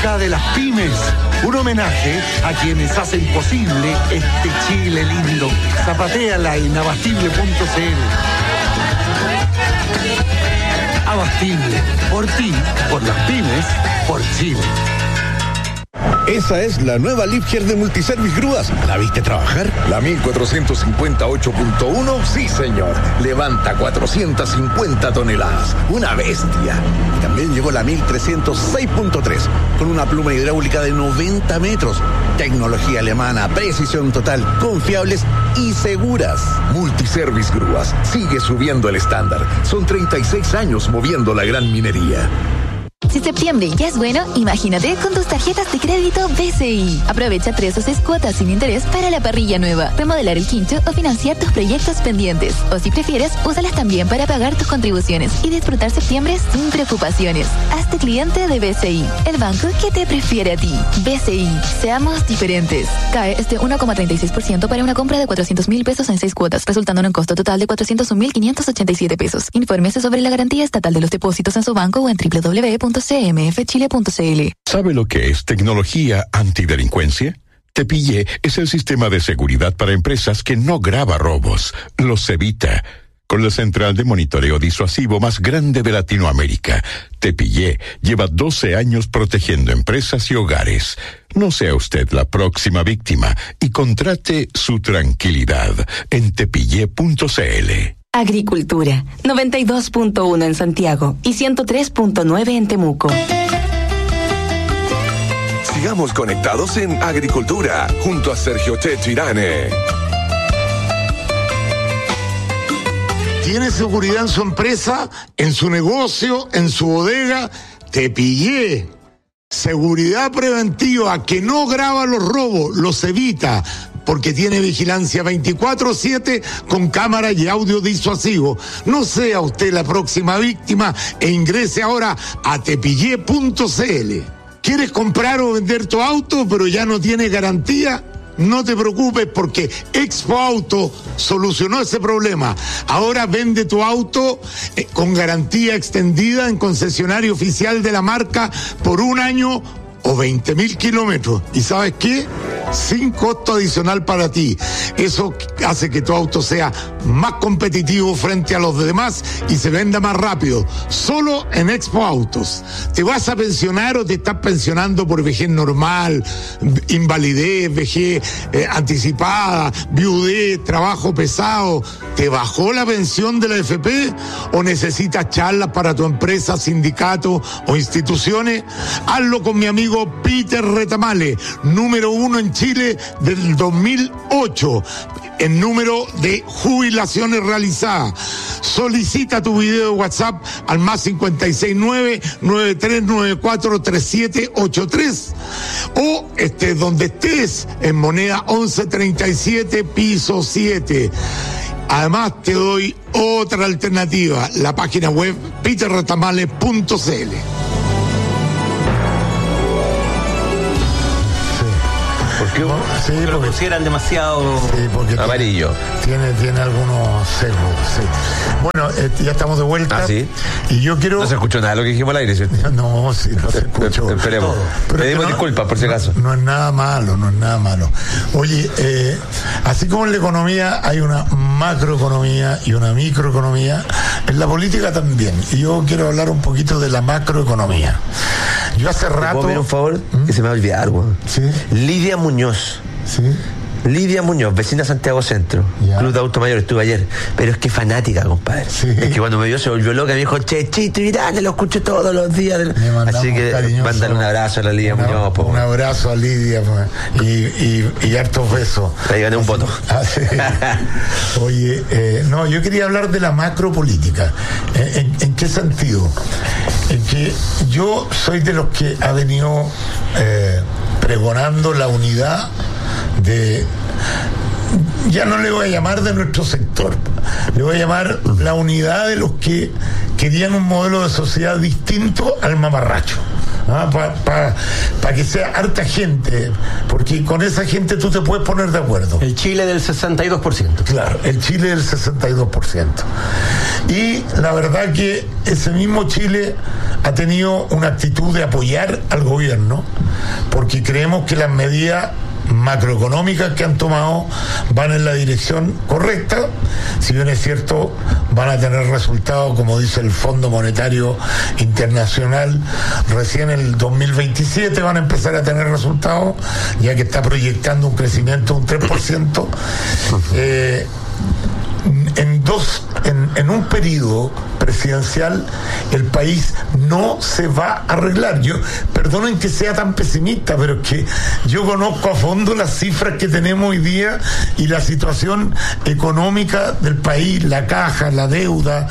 busca de las pymes. Un homenaje a quienes hacen posible este Chile lindo. Zapatéala en abastible.cl. Abastible, por ti, por las pymes, por Chile. Esa es la nueva Liebherr de Multiservice Grúas. ¿La viste trabajar? La 1458.1, sí señor. Levanta 450 toneladas. Una bestia. También llegó la 1306.3, con una pluma hidráulica de 90 metros. Tecnología alemana, precisión total, confiables y seguras. Multiservice Grúas sigue subiendo el estándar. Son 36 años moviendo la gran minería. Si septiembre ya es bueno, imagínate con tus tarjetas de crédito BCI. Aprovecha 3 o 6 cuotas sin interés para la parrilla nueva, remodelar el quincho o financiar tus proyectos pendientes. O si prefieres, úsalas también para pagar tus contribuciones y disfrutar septiembre sin preocupaciones. Hazte cliente de BCI, el banco que te prefiere a ti. BCI, seamos diferentes. CAE es de 1,36% para una compra de 400,000 pesos en 6 cuotas, resultando en un costo total de 401,587 pesos. Infórmese sobre la garantía estatal de los depósitos en su banco o en www.cmfchile.cl. ¿Sabe lo que es tecnología antidelincuencia? Te Pillé es el sistema de seguridad para empresas que no graba robos, los evita. Con la central de monitoreo disuasivo más grande de Latinoamérica, Te Pillé lleva 12 años protegiendo empresas y hogares. No sea usted la próxima víctima y contrate su tranquilidad en tepillé.cl. Agricultura, 92.1 en Santiago y 103.9 en Temuco. Sigamos conectados en Agricultura, junto a Sergio Tirane. ¿Tiene seguridad en su empresa, en su negocio, en su bodega? Te Pillé. Seguridad preventiva que no graba los robos, los evita, porque tiene vigilancia 24/7 con cámara y audio disuasivo. No sea usted la próxima víctima e ingrese ahora a tepillé.cl. ¿Quieres comprar o vender tu auto pero ya no tiene garantía? No te preocupes porque Expo Auto solucionó ese problema. Ahora vende tu auto con garantía extendida en concesionario oficial de la marca por 1 año o 20,000 kilómetros. ¿Y sabes qué? Sin costo adicional para ti. Eso hace que tu auto sea más competitivo frente a los demás y se venda más rápido. Solo en Expo Autos. ¿Te vas a pensionar o te estás pensionando por vejez normal, invalidez, vejez anticipada, viudez, trabajo pesado? ¿Te bajó la pensión de la AFP o necesitas charlas para tu empresa, sindicato o instituciones? Hazlo con mi amigo Peter Retamale, número 1 en Chile del 2008 en número de jubilaciones realizadas. Solicita tu video de WhatsApp al +569-9394-3783 o donde estés en moneda 1137 piso 7. Además te doy otra alternativa, la página web peterretamale.cl. ¿Por qué sí, lo consideran demasiado amarillo? Tiene algunos sesgos, sí. Bueno, ya estamos de vuelta. ¿Ah, sí? Y yo quiero... No se escuchó nada de lo que dijimos al aire, ¿cierto? No, sí, no se escuchó. Esperemos. Pedimos disculpas, por si acaso. No es nada malo, no es nada malo. Oye, así como en la economía hay una macroeconomía y una microeconomía, en la política también. Y yo quiero hablar un poquito de la macroeconomía. Yo hace rato... ¿Puedo pedir un favor? Que se me va a olvidar, güey. ¿Sí? Lidia Muñoz. ¿Sí? Lidia Muñoz, vecina Santiago Centro, ya. Club de Auto Mayor, estuve ayer, pero es que fanática, compadre. Sí. Es que cuando me vio se volvió loca, me dijo, Chito Irán, lo escucho todos los días. Así que mándale un abrazo a la Lidia Muñoz. Un abrazo a Lidia, pues, y hartos besos. Ahí gané un voto. Sí. Oye, no, yo quería hablar de la macropolítica. ¿En qué sentido? En que yo soy de los que ha venido pregonando la unidad ya no le voy a llamar de nuestro sector, le voy a llamar la unidad de los que querían un modelo de sociedad distinto al mamarracho. para que sea harta gente, porque con esa gente tú te puedes poner de acuerdo. El Chile del 62%. Claro, el Chile del 62%. Y la verdad que ese mismo Chile ha tenido una actitud de apoyar al gobierno, porque creemos que las medidas macroeconómicas que han tomado van en la dirección correcta. Si bien es cierto, van a tener resultados, como dice el Fondo Monetario Internacional, recién en el 2027 van a empezar a tener resultados, ya que está proyectando un crecimiento de un 3%. En un periodo presidencial el país no se va a arreglar. Perdonen que sea tan pesimista, pero es que yo conozco a fondo las cifras que tenemos hoy día y la situación económica del país, la caja, la deuda,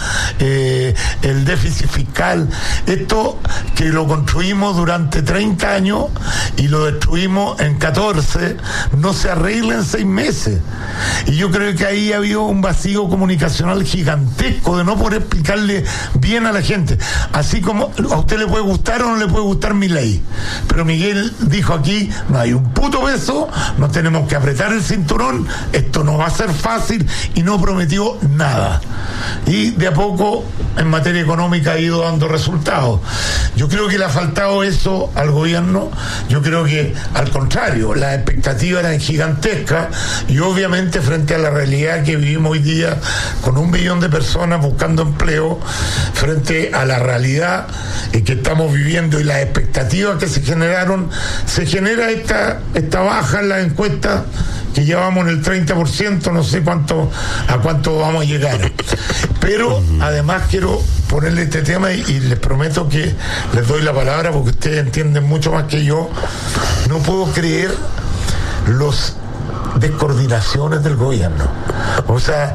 el déficit fiscal, esto que lo construimos durante 30 años y lo destruimos en 14, no se arregla en 6 meses. Y yo creo que ahí ha habido un vacío comunicacional gigantesco de no poder explicarle bien a la gente. Así como a usted le puede gustar o no le puede gustar mi ley, pero Miguel dijo aquí, no hay un puto peso, nos tenemos que apretar el cinturón, esto no va a ser fácil, y no prometió nada. Y de a poco en materia económica ha ido dando resultados. Yo creo que le ha faltado eso al gobierno. Yo creo que al contrario, las expectativas eran gigantescas, y obviamente frente a la realidad que vivimos hoy día con 1 millón de personas buscando empleo, frente a la realidad que estamos viviendo y las expectativas que se generaron, se genera esta baja en las encuestas, que ya vamos en el 30%, no sé a cuánto vamos a llegar. Pero además quiero ponerle este tema y les prometo que les doy la palabra porque ustedes entienden mucho más que yo. No puedo creer los descoordinaciones del gobierno. O sea,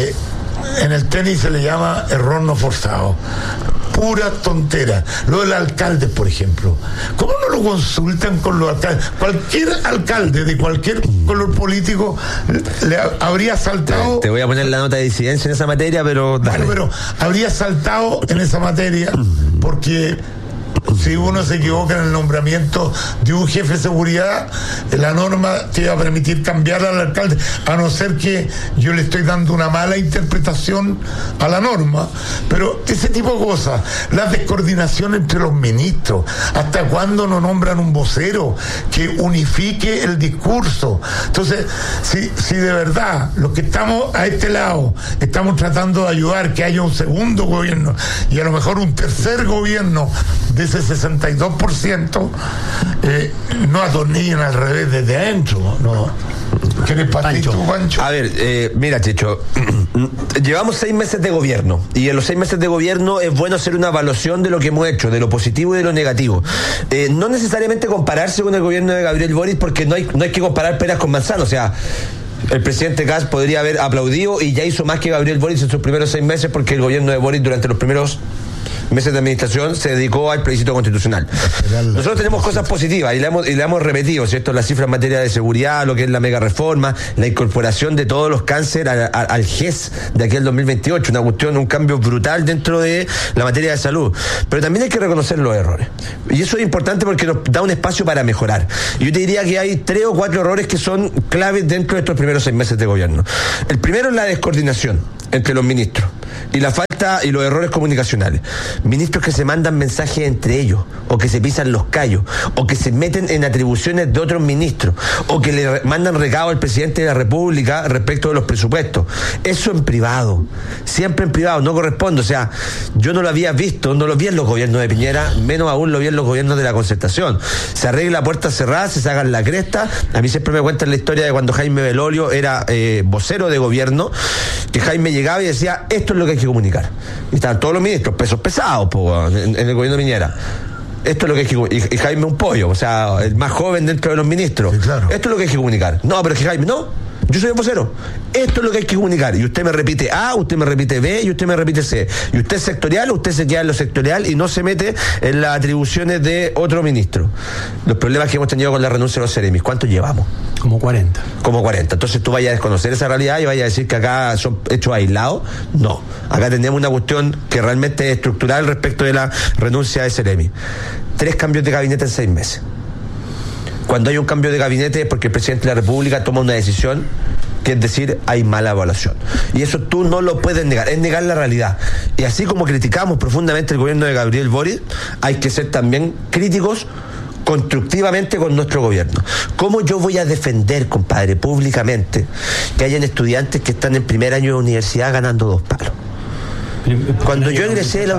en el tenis se le llama error no forzado. Pura tontera. Lo del alcalde, por ejemplo. ¿Cómo no lo consultan con los alcaldes? Cualquier alcalde de cualquier color político le habría saltado. Te voy a poner la nota de disidencia en esa materia, pero dale. Bueno, pero habría saltado en esa materia porque si uno se equivoca en el nombramiento de un jefe de seguridad, la norma te va a permitir cambiar al alcalde, a no ser que yo le estoy dando una mala interpretación a la norma. Pero ese tipo de cosas, la descoordinación entre los ministros, ¿hasta cuándo no nombran un vocero que unifique el discurso? Entonces, si de verdad los que estamos a este lado estamos tratando de ayudar que haya un segundo gobierno y a lo mejor un tercer gobierno de ese 62%, no atornillen al revés desde adentro, ¿no? ¿Qué les pasa, Pancho? A ver, mira, Checho, llevamos 6 meses de gobierno, y en los 6 meses de gobierno es bueno hacer una evaluación de lo que hemos hecho, de lo positivo y de lo negativo. No necesariamente compararse con el gobierno de Gabriel Boric, porque no hay que comparar peras con manzanas. O sea, el presidente Kast podría haber aplaudido y ya hizo más que Gabriel Boric en sus primeros 6 meses, porque el gobierno de Boric durante los primeros meses de administración se dedicó al plebiscito constitucional. Nosotros tenemos cosas positivas y le hemos repetido, ¿cierto? Las cifras en materia de seguridad, lo que es la mega reforma, la incorporación de todos los cánceres al GES de aquel 2028, un cambio brutal dentro de la materia de salud. Pero también hay que reconocer los errores. Y eso es importante porque nos da un espacio para mejorar. Y yo te diría que hay 3 o 4 errores que son claves dentro de estos primeros 6 meses de gobierno. El primero es la descoordinación entre los ministros y la falta y los errores comunicacionales. Ministros que se mandan mensajes entre ellos, o que se pisan los callos, o que se meten en atribuciones de otros ministros, o que le mandan recado al presidente de la República respecto de los presupuestos. Eso en privado, siempre en privado, no corresponde. O sea, yo no lo había visto, no lo vi en los gobiernos de Piñera, menos aún lo vi en los gobiernos de la Concertación. Se arregla a puertas cerradas, se sacan la cresta. A mí siempre me cuentan la historia de cuando Jaime Belolio era vocero de gobierno, que Jaime llegaba y decía, esto es lo que hay que comunicar. Y estaban todos los ministros, pesos pesados en el gobierno de Piñera. Esto es lo que hay que comunicar. Y Jaime un pollo, o sea, el más joven dentro de los ministros. Sí, claro. Esto es lo que hay que comunicar. No, pero es que Jaime, no. Yo soy el vocero. Esto es lo que hay que comunicar. Y usted me repite A, usted me repite B y usted me repite C. Y usted es sectorial, usted se queda en lo sectorial y no se mete en las atribuciones de otro ministro. Los problemas que hemos tenido con la renuncia de los Ceremis, ¿cuántos llevamos? Como 40. Entonces tú vayas a desconocer esa realidad y vayas a decir que acá son hechos aislados. No. Acá tenemos una cuestión que realmente es estructural respecto de la renuncia de Ceremis. 3 cambios de gabinete en 6 meses. Cuando hay un cambio de gabinete es porque el presidente de la República toma una decisión, que es decir, hay mala evaluación. Y eso tú no lo puedes negar, es negar la realidad. Y así como criticamos profundamente el gobierno de Gabriel Boric, hay que ser también críticos constructivamente con nuestro gobierno. ¿Cómo yo voy a defender, compadre, públicamente, que hayan estudiantes que están en primer año de universidad ganando 2 palos? Cuando yo ingresé a la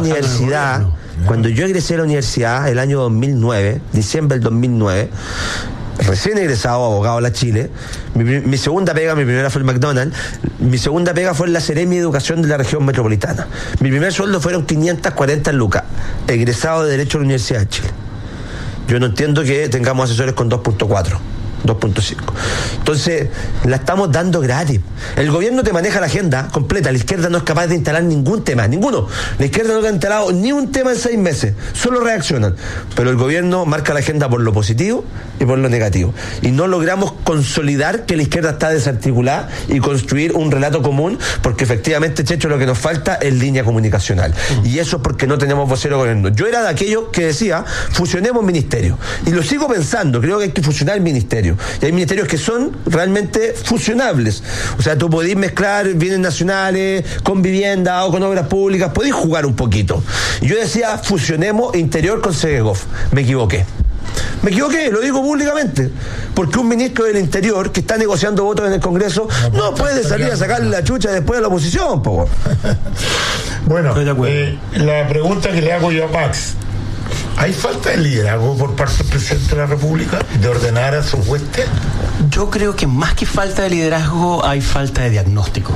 universidad, el año 2009, diciembre del 2009, recién egresado, abogado a la Chile, mi segunda pega, mi primera fue el McDonald's, mi segunda pega fue en la Seremi de Educación de la región metropolitana. Mi primer sueldo fueron 540 lucas, egresado de Derecho a la Universidad de Chile. Yo no entiendo que tengamos asesores con 2.4. 2.5. Entonces, la estamos dando gratis. El gobierno te maneja la agenda completa. La izquierda no es capaz de instalar ningún tema, ninguno. La izquierda no te ha instalado ni un tema en 6 meses. Solo reaccionan. Pero el gobierno marca la agenda por lo positivo y por lo negativo. Y no logramos consolidar que la izquierda está desarticulada y construir un relato común, porque efectivamente, Checho, lo que nos falta es línea comunicacional. Y eso es porque no tenemos vocero gobierno. Yo era de aquellos que decía, fusionemos ministerios. Y lo sigo pensando. Creo que hay que fusionar ministerios. Y hay ministerios que son realmente fusionables. O sea, tú podés mezclar bienes nacionales con vivienda o con obras públicas, podés jugar un poquito. Y yo decía, fusionemos Interior con Segegov. Me equivoqué, lo digo públicamente, porque un ministro del Interior que está negociando votos en el Congreso no puede salir a sacarle la chucha después a la oposición, po. Bueno, la pregunta que le hago yo a Max: ¿hay falta de liderazgo por parte del presidente de la República de ordenar a su hueste? Yo creo que más que falta de liderazgo hay falta de diagnóstico.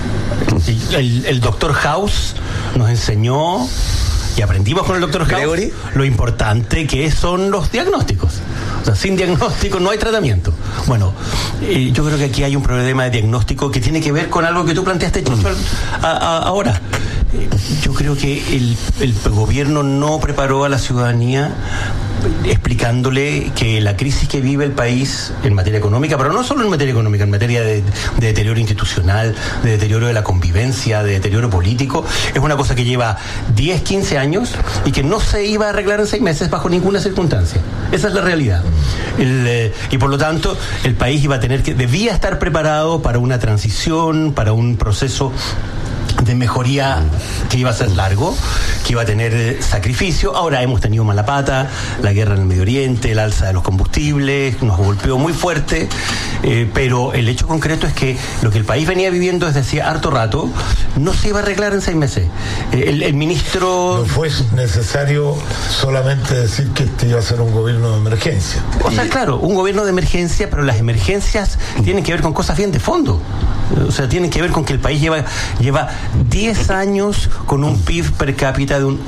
El doctor House nos enseñó, y aprendimos con el doctor House, Gregory, lo importante que son los diagnósticos. O sea, sin diagnóstico no hay tratamiento. Bueno, yo creo que aquí hay un problema de diagnóstico que tiene que ver con algo que tú planteaste, Chicho, ahora. Yo creo que el gobierno no preparó a la ciudadanía explicándole que la crisis que vive el país en materia económica, pero no solo en materia económica, en materia de deterioro institucional, de deterioro de la convivencia, de deterioro político, es una cosa que lleva 10, 15 años y que no se iba a arreglar en 6 meses bajo ninguna circunstancia. Esa es la realidad. Y por lo tanto, el país debía estar preparado para una transición, para un proceso de mejoría que iba a ser largo, que iba a tener sacrificio. Ahora hemos tenido mala pata, la guerra en el Medio Oriente, el alza de los combustibles, nos golpeó muy fuerte, pero el hecho concreto es que lo que el país venía viviendo desde hacía harto rato no se iba a arreglar en 6 meses. El ministro... No fue necesario solamente decir que este iba a ser un gobierno de emergencia. O sea, claro, un gobierno de emergencia, pero las emergencias tienen que ver con cosas bien de fondo. O sea, tienen que ver con que el país lleva 10 años con un PIB per cápita de un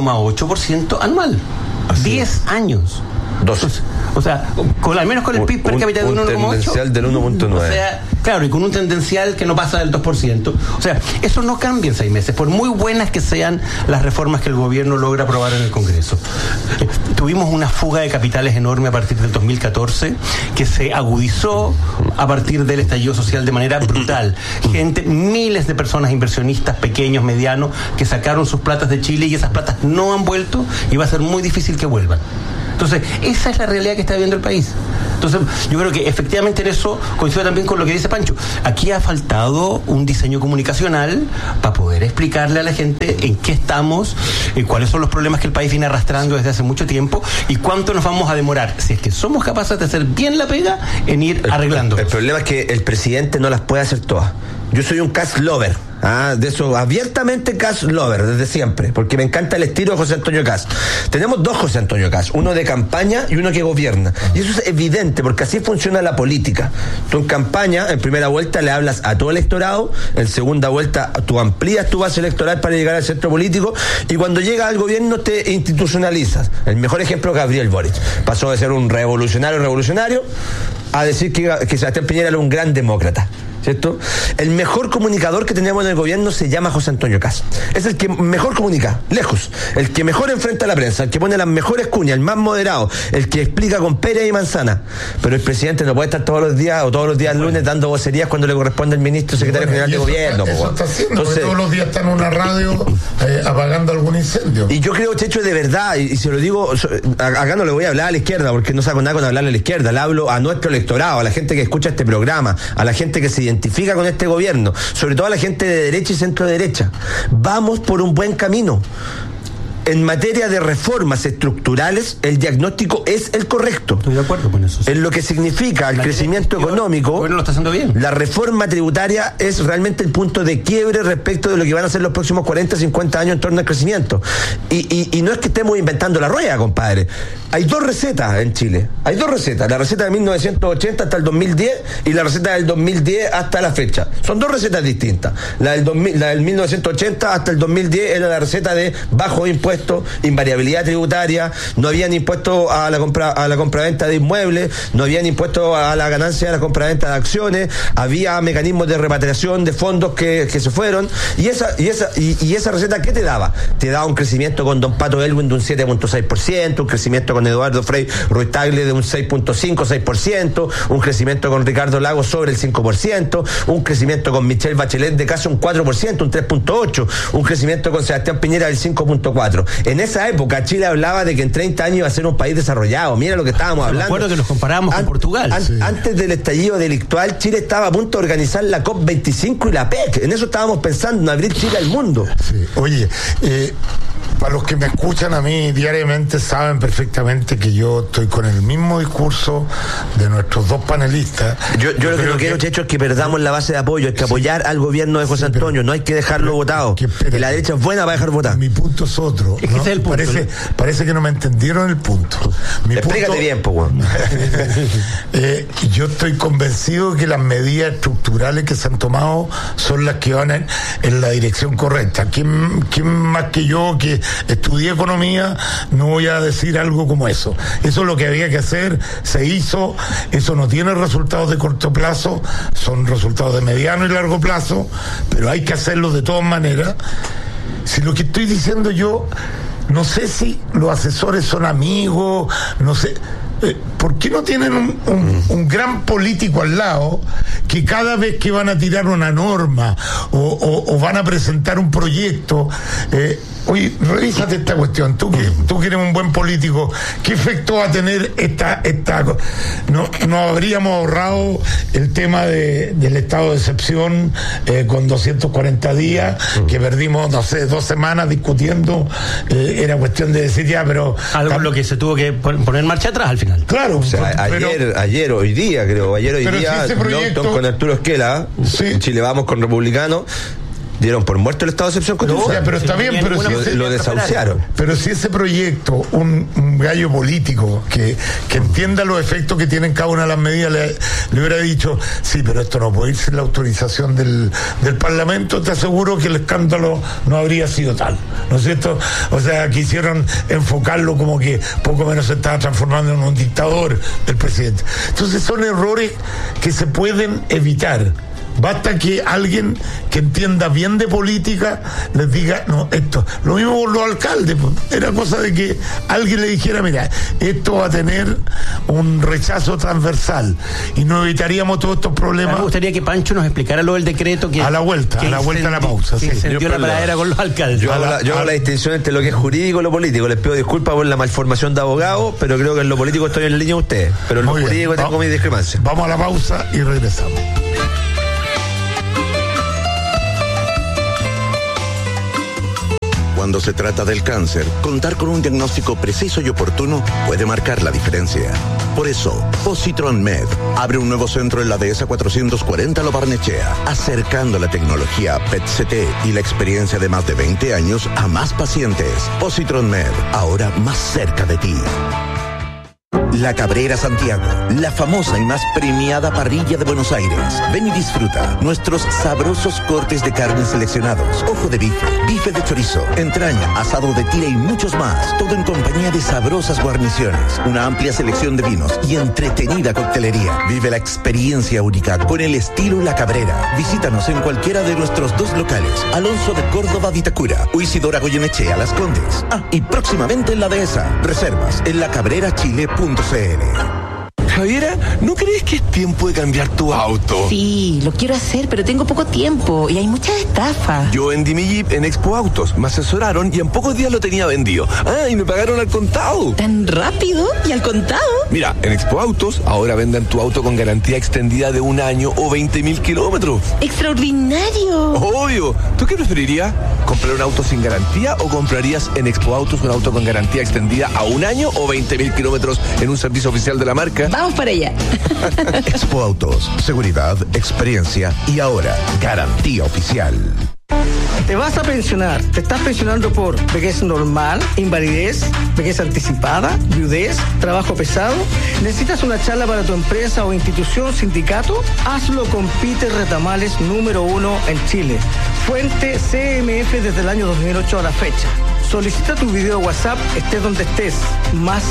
1,8% anual. 10 años. 12. O sea, al menos con el PIB per cápita de un 1,8%. Un tendencial del 1,9%. O sea, claro, y con un tendencial que no pasa del 2%. O sea, eso no cambia en 6 meses, por muy buenas que sean las reformas que el gobierno logra aprobar en el Congreso. Tuvimos una fuga de capitales enorme a partir del 2014, que se agudizó a partir del estallido social de manera brutal. Miles de personas, inversionistas pequeños, medianos, que sacaron sus platas de Chile y esas platas no han vuelto y va a ser muy difícil que vuelvan. Entonces, esa es la realidad que está viviendo el país. Entonces, yo creo que efectivamente en eso coincide también con lo que dice Pancho. Aquí ha faltado un diseño comunicacional para poder explicarle a la gente en qué estamos, cuáles son los problemas que el país viene arrastrando desde hace mucho tiempo y cuánto nos vamos a demorar, si es que somos capaces de hacer bien la pega, en ir arreglando. El problema es que el presidente no las puede hacer todas. Yo soy un cast lover. De eso, abiertamente Kast lover, desde siempre, porque me encanta el estilo de José Antonio Kast. Tenemos 2 José Antonio Kast, uno de campaña y uno que gobierna. Y eso es evidente, porque así funciona la política. Tú en campaña, en primera vuelta, le hablas a todo el electorado, en segunda vuelta, tú amplías tu base electoral para llegar al centro político, y cuando llegas al gobierno te institucionalizas. El mejor ejemplo es Gabriel Boric. Pasó de ser un revolucionario a decir que Sebastián Piñera era un gran demócrata. ¿cierto? El mejor comunicador que tenemos en el gobierno se llama José Antonio Kast. Es el que mejor comunica, lejos. El que mejor enfrenta a la prensa, el que pone las mejores cuñas, el más moderado, el que explica con pera y manzana. Pero el presidente no puede estar todos los días lunes dando vocerías cuando le corresponde al ministro secretario general de gobierno. Eso está haciendo, entonces, todos los días está en una radio apagando algún incendio. Y yo creo, Checho, de verdad, y se lo digo, acá no le voy a hablar a la izquierda, porque no saco nada con hablarle a la izquierda, le hablo a nuestro electorado, a la gente que escucha este programa, a la gente que se identifica con este gobierno, sobre todo a la gente de derecha y centro derecha. Vamos por un buen camino. En materia de reformas estructurales, el diagnóstico es el correcto. Estoy de acuerdo con eso. Sí. En lo que significa el crecimiento económico, bueno, lo está haciendo bien. La reforma tributaria es realmente el punto de quiebre respecto de lo que van a ser los próximos 40, 50 años en torno al crecimiento. Y no es que estemos inventando la rueda, compadre. Hay dos recetas en Chile. Hay dos recetas. La receta de 1980 hasta el 2010 y la receta del 2010 hasta la fecha. Son dos recetas distintas. La del 1980 hasta el 2010 era la receta de bajo impuesto, invariabilidad tributaria, no habían impuesto a la compraventa de inmuebles, no habían impuesto a la ganancia de la compraventa de acciones, había mecanismos de repatriación de fondos que se fueron, y esa receta, ¿qué te daba? Te daba un crecimiento con don Pato Elwin de un 7.6%, un crecimiento con Eduardo Frei Ruiz Tagle de un 6.5%, un crecimiento con Ricardo Lagos sobre el 5%, un crecimiento con Michelle Bachelet de casi un 4%, un 3.8%, un crecimiento con Sebastián Piñera del 5.4%. En esa época Chile hablaba de que en 30 años iba a ser un país desarrollado. Mira lo que estábamos hablando. Me acuerdo que nos comparábamos con Portugal. Antes del estallido delictual, Chile estaba a punto de organizar la COP25 y la PEC. En eso estábamos pensando, en abrir Chile al mundo. Sí. Oye, para los que me escuchan a mí diariamente saben perfectamente que yo estoy con el mismo discurso de nuestros dos panelistas. Yo lo que no quiero, Checho, es que perdamos la base de apoyo, es que apoyar al gobierno de José Antonio, no hay que dejarlo votado. Y la derecha es buena para dejar votar. Mi punto es otro. Es que ese es el punto. Parece que no me entendieron el punto. Explícate bien, pues, weón. Yo estoy convencido que las medidas estructurales que se han tomado son las que van en la dirección correcta. ¿Quién más que yo, que estudié economía, no voy a decir algo como eso? Eso es lo que había que hacer, se hizo. Eso no tiene resultados de corto plazo, son resultados de mediano y largo plazo, pero hay que hacerlo de todas maneras. Si lo que estoy diciendo yo, no sé si los asesores son amigos, no sé. ¿Por qué no tienen un gran político al lado que cada vez que van a tirar una norma o van a presentar un proyecto, oye, revísate esta cuestión, tú que eres un buen político, ¿qué efecto va a tener esta no habríamos ahorrado el tema del estado de excepción con 240 días que perdimos, no sé, 2 semanas discutiendo? Era cuestión de decir ya, pero algo en lo que se tuvo que poner en marcha atrás al final. Claro, o sea, ayer hoy día, si proyecto, con Arturo Esquela, sí. Chile Vamos con Republicano, dieron por muerto el estado de excepción constitucional. Pero está bien, pero si lo desahuciaron. Pero si ese proyecto, un gallo político que entienda los efectos que tienen cada una de las medidas, le hubiera dicho, sí, pero esto no puede ir sin la autorización del Parlamento, te aseguro que el escándalo no habría sido tal, ¿no es cierto? O sea, quisieron enfocarlo como que poco menos se estaba transformando en un dictador el presidente. Entonces son errores que se pueden evitar. Basta que alguien que entienda bien de política les diga, no, esto, lo mismo con los alcaldes, era cosa de que alguien le dijera, mira, esto va a tener un rechazo transversal y nos evitaríamos todos estos problemas. Me gustaría que Pancho nos explicara lo del decreto que a la vuelta de la pausa. Que incendió la pradera con los alcaldes. Yo hago la distinción entre lo que es jurídico y lo político. Les pido disculpas por la malformación de abogado, pero creo que en lo político estoy en línea de ustedes, pero en lo jurídico tengo mi discrepancia. Vamos a la pausa y regresamos. Cuando se trata del cáncer, contar con un diagnóstico preciso y oportuno puede marcar la diferencia. Por eso, Positron Med abre un nuevo centro en la Dehesa 440 Lo Barnechea, acercando la tecnología PET-CT y la experiencia de más de 20 años a más pacientes. Positron Med, ahora más cerca de ti. La Cabrera Santiago, la famosa y más premiada parrilla de Buenos Aires. Ven y disfruta nuestros sabrosos cortes de carne seleccionados, ojo de bife, bife de chorizo, entraña, asado de tira y muchos más. Todo en compañía de sabrosas guarniciones, una amplia selección de vinos y entretenida coctelería. Vive la experiencia única con el estilo La Cabrera. Visítanos en cualquiera de nuestros 2 locales, Alonso de Córdoba Vitacura o Isidora Goyenechea Las Condes. Y próximamente en la Dehesa. Reservas en lacabrerachile.cl. Javiera, ¿no crees que es tiempo de cambiar tu auto? Sí, lo quiero hacer, pero tengo poco tiempo y hay muchas estafas. Yo vendí mi Jeep en Expo Autos, me asesoraron y en pocos días lo tenía vendido. Y me pagaron al contado. ¿Tan rápido y al contado? Mira, en Expo Autos ahora venden tu auto con garantía extendida de 1 año o 20.000 kilómetros. ¡Extraordinario! Obvio. ¿Tú qué preferirías? ¿Comprar un auto sin garantía o comprarías en Expo Autos un auto con garantía extendida a 1 año o 20.000 kilómetros en un servicio oficial de la marca? Vamos para allá. Expo Autos, seguridad, experiencia y ahora garantía oficial. Te vas a pensionar. Te estás pensionando por vejez normal, invalidez, vejez anticipada, viudez, trabajo pesado. ¿Necesitas una charla para tu empresa o institución, sindicato? Hazlo con Peter Retamales, número 1 en Chile. Fuente CMF desde el año 2008 a la fecha. Solicita tu video WhatsApp, estés donde estés. Más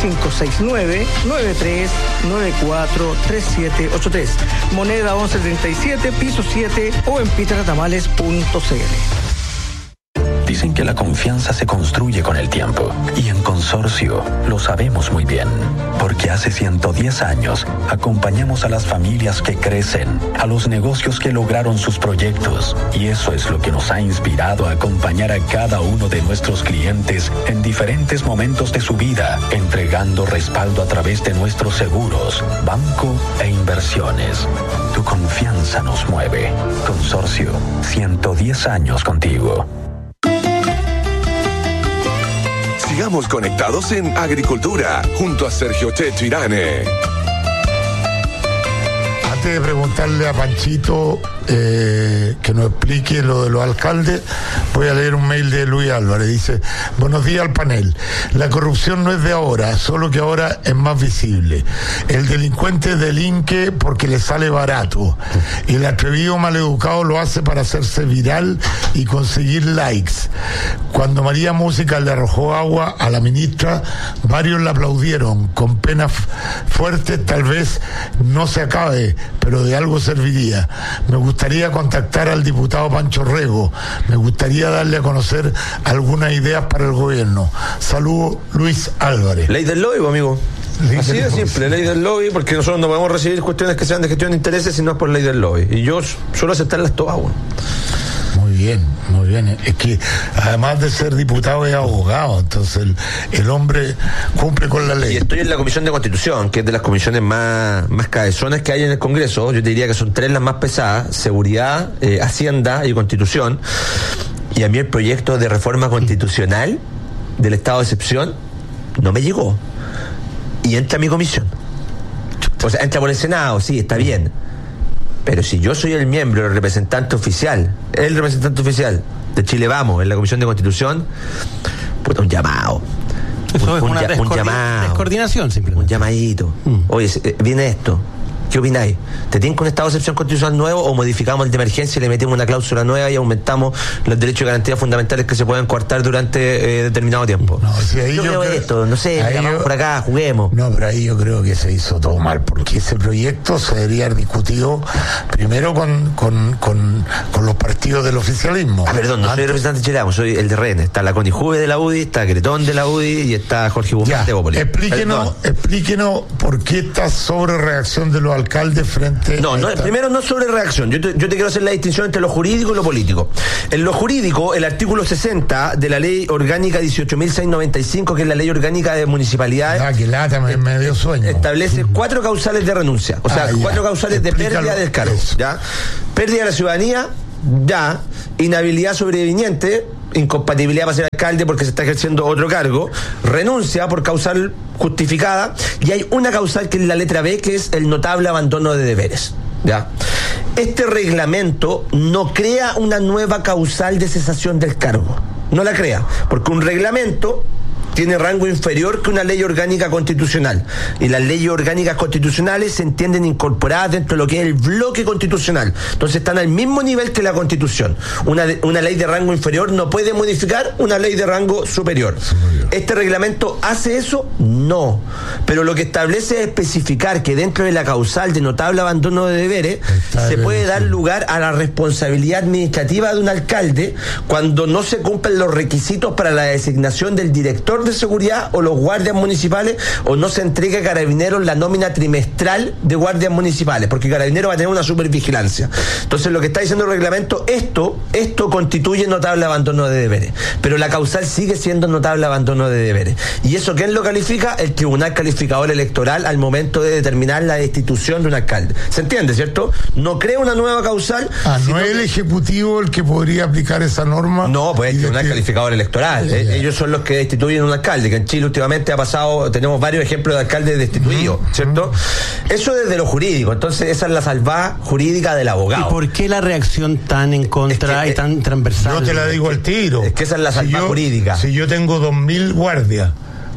569-9394-3783. Moneda 1137, piso 7 o en peterretamales.cl. Dicen que la confianza se construye con el tiempo. Y en Consorcio lo sabemos muy bien. Porque hace 110 años acompañamos a las familias que crecen, a los negocios que lograron sus proyectos. Y eso es lo que nos ha inspirado a acompañar a cada uno de nuestros clientes en diferentes momentos de su vida, entregando respaldo a través de nuestros seguros, banco e inversiones. Tu confianza nos mueve. Consorcio, 110 años contigo. Sigamos conectados en Agricultura, junto a Sergio Checho Irane. Antes de preguntarle a Panchito que nos explique lo de los alcaldes, voy a leer un mail de Luis Álvarez. Dice: buenos días al panel. La corrupción no es de ahora, solo que ahora es más visible. El delincuente delinque porque le sale barato. El atrevido maleducado lo hace para hacerse viral y conseguir likes. Cuando María Música le arrojó agua a la ministra, varios la aplaudieron. Con penas fuertes tal vez no se acabe, pero de algo serviría. Me gustaría contactar al diputado Pancho Rego. Me gustaría darle a conocer algunas ideas para el gobierno. Saludos, Luis Álvarez. Ley del lobby, amigo. Así de simple, ley del lobby, porque nosotros no podemos recibir cuestiones que sean de gestión de intereses si no es por ley del lobby. Y yo suelo aceptarlas todas, bueno. Muy bien, muy bien. Es que además de ser diputado es abogado, entonces el hombre cumple con la ley. Y estoy en la Comisión de Constitución, que es de las comisiones más cabezonas que hay en el Congreso. Yo te diría que son 3 las más pesadas: Seguridad, Hacienda y Constitución. Y a mí el proyecto de reforma constitucional del estado de excepción no me llegó. Y entra a mi comisión. O sea, entra por el Senado, sí, está bien. Pero si yo soy el miembro, el representante oficial de Chile Vamos en la Comisión de Constitución, puta, un llamado. Eso es una descoordinación, simplemente. Un llamadito. Oye, viene esto. ¿Qué opináis? ¿Te tienen con un estado de excepción constitucional nuevo o modificamos el de emergencia y le metemos una cláusula nueva y aumentamos los derechos y garantías fundamentales que se pueden coartar durante determinado tiempo? No, si ahí yo creo esto, no sé, llamamos por acá, juguemos. No, pero ahí yo creo que se hizo todo mal, porque ese proyecto se debería haber discutido primero con los partidos del oficialismo. Perdón, no soy el representante chileno, soy el de RN. Está la Connie Juve de la UDI, está Gretón de la UDI y está Jorge Guzmán de Bópoli. Explíquenos por qué esta sobrereacción de los alcaldes frente primero no sobre reacción. Yo te quiero hacer la distinción entre lo jurídico y lo político. En lo jurídico, el artículo 60 de la ley orgánica 18.695, que es la ley orgánica de municipalidades, que lata, me dio sueño, establece 4 causales de renuncia, o sea, 4 causales de pérdida del cargo, ¿ya? Pérdida de la ciudadanía, ya. Inhabilidad sobreviniente, incompatibilidad para ser alcalde porque se está ejerciendo otro cargo, renuncia por causal justificada, y hay una causal que es la letra B, que es el notable abandono de deberes, ¿ya? Este reglamento no crea una nueva causal de cesación del cargo, no la crea, porque un reglamento tiene rango inferior que una ley orgánica constitucional. Y las leyes orgánicas constitucionales se entienden incorporadas dentro de lo que es el bloque constitucional. Entonces están al mismo nivel que la Constitución. Una ley de rango inferior no puede modificar una ley de rango superior. ¿Este reglamento hace eso? No. Pero lo que establece es especificar que dentro de la causal de notable abandono de deberes se puede dar lugar a la responsabilidad administrativa de un alcalde cuando no se cumplen los requisitos para la designación del director de seguridad o los guardias municipales, o no se entrega a Carabineros la nómina trimestral de guardias municipales, porque Carabineros va a tener una supervigilancia. Entonces lo que está diciendo el reglamento, esto constituye notable abandono de deberes, pero la causal sigue siendo notable abandono de deberes. ¿Y eso quién lo califica? El Tribunal Calificador Electoral al momento de determinar la destitución de un alcalde. ¿Se entiende, cierto? No crea una nueva causal. ¿No es el Ejecutivo el que podría aplicar esa norma? No, pues el Tribunal Calificador Electoral. Ellos son los que destituyen a un alcalde, que en Chile últimamente ha pasado, tenemos varios ejemplos de alcaldes destituidos, ¿cierto? Eso desde lo jurídico. Entonces esa es la salvada jurídica del abogado. ¿Y por qué la reacción tan en contra y tan transversal? Yo te la digo al tiro. Es que esa es la salvada jurídica. Si yo tengo 2.000 guardias,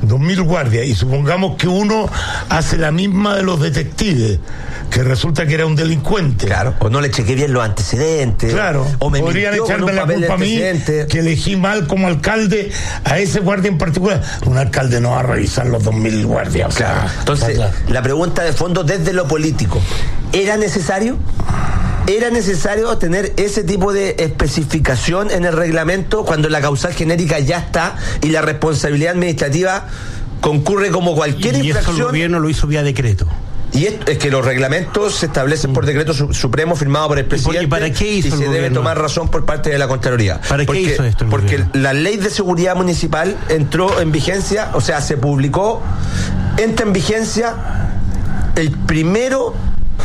y supongamos que uno hace la misma de los detectives, que resulta que era un delincuente. Claro, o no le chequeé bien los antecedentes. Claro, o me podrían echarme la culpa a mí, que elegí mal como alcalde a ese guardia en particular. Un alcalde no va a revisar los 2.000 guardias. Claro. Entonces, la pregunta de fondo desde lo político, ¿era necesario? ¿Era necesario tener ese tipo de especificación en el reglamento cuando la causal genérica ya está y la responsabilidad administrativa concurre como cualquier infracción? Y eso el gobierno lo hizo vía decreto. Y esto es que los reglamentos se establecen por decreto supremo firmado por el presidente. ¿Y para qué hizo y se debe tomar razón por parte de la Contraloría? ¿Para qué hizo esto? Porque la ley de seguridad municipal entró en vigencia, o sea, se publicó, entra en vigencia el 1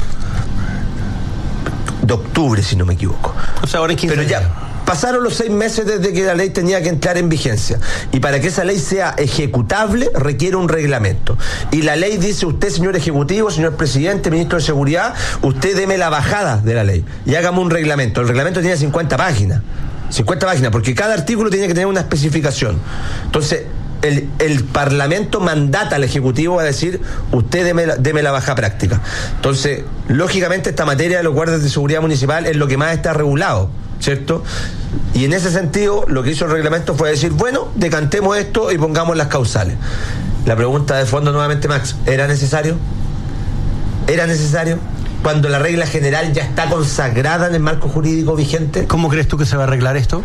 de octubre, si no me equivoco. O sea, ahora es 15 Pero ya pasaron los 6 meses desde que la ley tenía que entrar en vigencia. Y para que esa ley sea ejecutable, requiere un reglamento. Y la ley dice, usted, señor Ejecutivo, señor Presidente, Ministro de Seguridad, usted deme la bajada de la ley y hágame un reglamento. El reglamento tiene 50 páginas. 50 páginas, porque cada artículo tiene que tener una especificación. Entonces, el Parlamento mandata al Ejecutivo a decir, usted deme la baja práctica. Entonces, lógicamente esta materia de los guardias de seguridad municipal es lo que más está regulado, ¿cierto? Y en ese sentido, lo que hizo el reglamento fue decir, bueno, decantemos esto y pongamos las causales. La pregunta de fondo nuevamente, Max, ¿era necesario? ¿Era necesario? Cuando la regla general ya está consagrada en el marco jurídico vigente. ¿Cómo crees tú que se va a arreglar esto?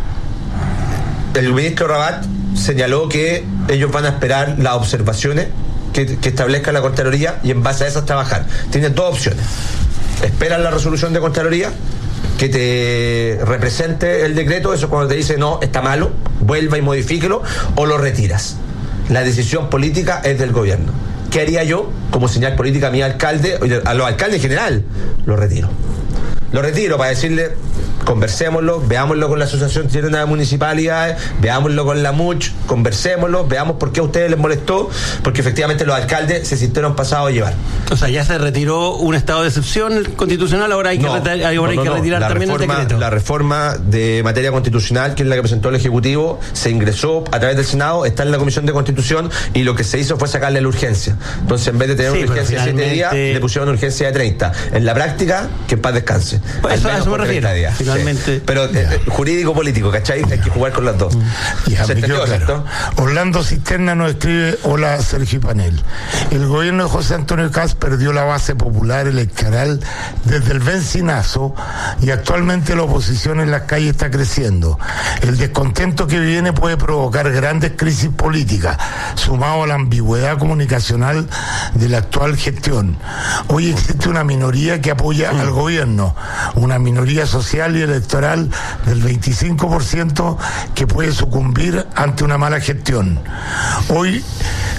El ministro Rabat señaló que ellos van a esperar las observaciones que establezca la Contraloría y en base a esas trabajar. Tienen dos opciones: esperan la resolución de Contraloría que te represente el decreto, eso cuando te dice no, está malo, vuelva y modifíquelo, o lo retiras. La decisión política es del gobierno. ¿Qué haría yo como señal política a mi alcalde, a los alcaldes en general? Lo retiro para decirle, conversémoslo, veámoslo con la Asociación Chilena de Municipalidades, veámoslo con la MUCH, conversémoslo, veamos por qué a ustedes les molestó, porque efectivamente los alcaldes se sintieron pasados a llevar. O sea, ya se retiró un estado de excepción constitucional, ahora hay que retirar también el decreto. La reforma de materia constitucional, que es la que presentó el Ejecutivo, se ingresó a través del Senado, está en la Comisión de Constitución, y lo que se hizo fue sacarle la urgencia. Entonces, en vez de tener una urgencia de 7 días, le pusieron una urgencia de 30. En la práctica, que en paz descanse. Pues eso me refiero. Finalmente. Sí. Pero jurídico-político, ¿cachai? Hay que jugar con las dos. ¿Se entendió, cierto? Orlando Cisterna nos escribe: hola, Sergio Panel. El gobierno de José Antonio Kast perdió la base popular electoral desde el bencinazo y actualmente la oposición en las calles está creciendo. El descontento que viene puede provocar grandes crisis políticas, sumado a la ambigüedad comunicacional de la actual gestión. Hoy existe una minoría que apoya al gobierno, una minoría social y electoral del 25% que puede sucumbir ante una mala gestión. Hoy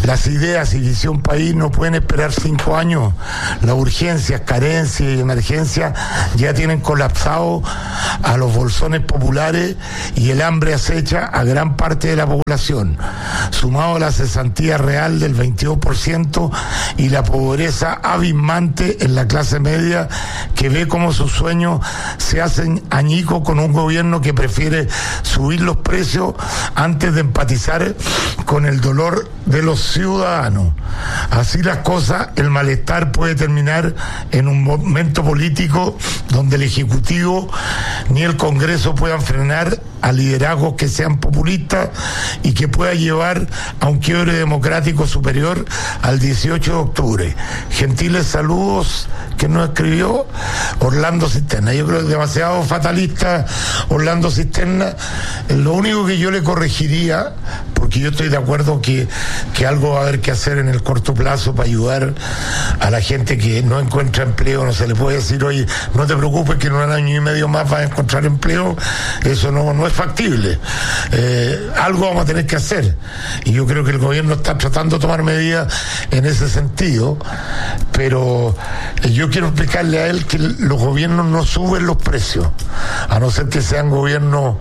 Las ideas y visión país no pueden esperar 5 años. Las urgencias, carencias y emergencias ya tienen colapsado a los bolsones populares y el hambre acecha a gran parte de la población, sumado a la cesantía real del 22% y la pobreza abismante en la clase media, que ve cómo sus sueños se hacen añicos con un gobierno que prefiere subir los precios antes de empatizar con el dolor de los ciudadanos. Así las cosas, el malestar puede terminar en un momento político donde el Ejecutivo ni el Congreso puedan frenar a liderazgos que sean populistas y que pueda llevar a un quiebre democrático superior al 18 de octubre. Gentiles saludos que nos escribió Orlando Cisterna. Yo creo que es demasiado fatalista Orlando Cisterna. Lo único que yo le corregiría, porque yo estoy de acuerdo que algo va a haber que hacer en el corto plazo para ayudar a la gente que no encuentra empleo. No se le puede decir, oye, no te preocupes que en 1 año y medio más vas a encontrar empleo. Eso no es factible. Algo vamos a tener que hacer, y yo creo que el gobierno está tratando de tomar medidas en ese sentido, pero yo quiero explicarle a él que los gobiernos no suben los precios, a no ser que sean gobiernos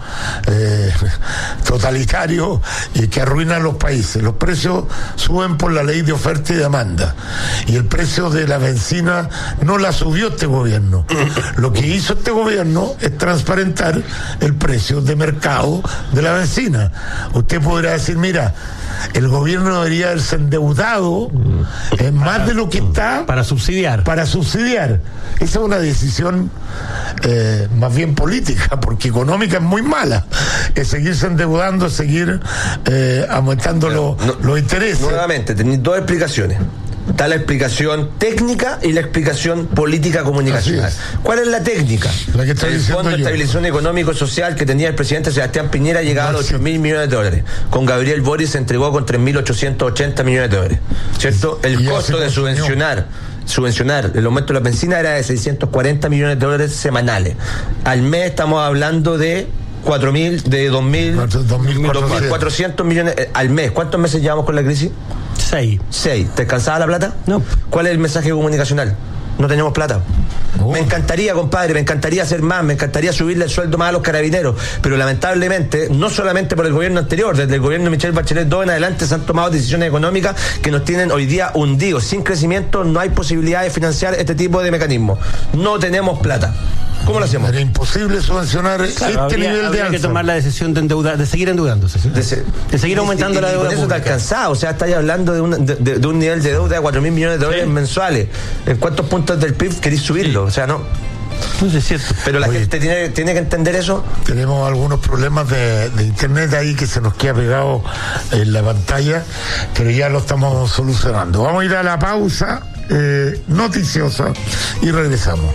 totalitarios y que arruinan los países. Los precios suben por la ley de oferta y demanda, y el precio de la benzina no la subió este gobierno. Lo que hizo este gobierno es transparentar el precio de mercado de la benzina. Usted podrá decir, mira, el gobierno debería haberse endeudado más de lo que está para subsidiar. Esa es una decisión más bien política, porque económica es muy mala. Es seguirse endeudando, es seguir aumentando los intereses. Nuevamente, tenéis 2 explicaciones. Está la explicación técnica y la explicación política comunicacional. ¿Cuál es la técnica? La que está el diciendo Fondo de Estabilización Económico y Social que tenía el presidente Sebastián Piñera llegaba a los 8.000 millones de dólares. Con Gabriel Boric se entregó con 3.880 millones de dólares. ¿Cierto? El costo de subvencionar el aumento de la benzina era de 640 millones de dólares semanales. Al mes estamos hablando de 2.400 millones al mes. ¿Cuántos meses llevamos con la crisis? 6. ¿Te alcanzaba la plata? No. ¿Cuál es el mensaje comunicacional? No tenemos plata. Me encantaría, compadre, me encantaría hacer más, me encantaría subirle el sueldo más a los carabineros, pero lamentablemente, no solamente por el gobierno anterior, desde el gobierno de Michelle Bachelet 2 en adelante se han tomado decisiones económicas que nos tienen hoy día hundidos. Sin crecimiento no hay posibilidad de financiar este tipo de mecanismos. No tenemos plata. ¿Cómo lo hacemos? Era imposible subvencionar nivel de alza. Hay que tomar la decisión de seguir endeudándose, ¿sí? de seguir aumentando la deuda. Por eso está alcanzado. O sea, estáis hablando de un nivel de deuda de 4.000 millones de dólares mensuales. ¿En cuántos puntos del PIB queréis subirlo? O sea, no. No es cierto. Pero la gente tiene que entender eso. Tenemos algunos problemas de internet ahí que se nos queda pegado en la pantalla, pero ya lo estamos solucionando. Vamos a ir a la pausa noticiosa y regresamos.